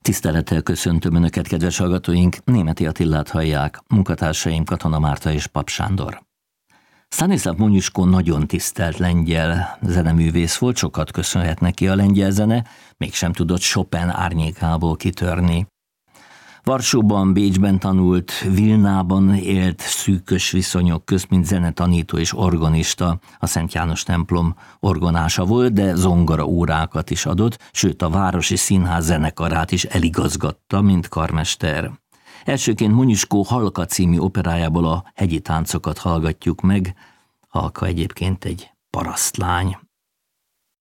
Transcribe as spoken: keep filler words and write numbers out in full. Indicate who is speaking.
Speaker 1: Tisztelettel köszöntöm Önöket, kedves hallgatóink! Németi Attilát hallják, munkatársaim Katona Márta és Pap Sándor. Stanislav Moniuszko nagyon tisztelt lengyel zeneművész volt, sokat köszönhet neki a lengyel zene, mégsem tudott Chopin árnyékából kitörni. Varsóban, Bécsben tanult, Vilnában élt szűkös viszonyok közt, mint zenetanító és organista, a Szent János templom orgonása volt, de zongora órákat is adott, sőt a Városi Színház zenekarát is eligazgatta, mint karmester. Elsőként Moniuszko Halka című operájából a hegyi táncokat hallgatjuk meg. Halka egyébként egy parasztlány.